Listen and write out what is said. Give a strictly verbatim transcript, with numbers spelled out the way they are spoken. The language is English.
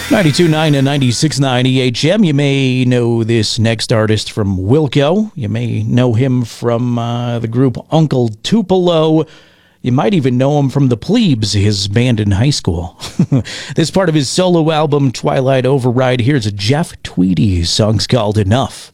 ninety-two point nine and ninety-six point nine E H M. You may know this next artist from Wilco. You may know him from uh, the group Uncle Tupelo. You might even know him from the Plebes, his band in high school. This part of his solo album, Twilight Override, here's a Jeff Tweedy. Song's called Enough.